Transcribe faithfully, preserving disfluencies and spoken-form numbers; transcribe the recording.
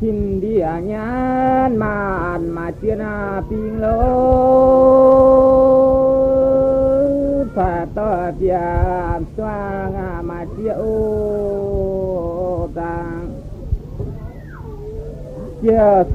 Hin dia nhan man mà chia na ping lo phà to bia xoa nga mà chia ô tang chia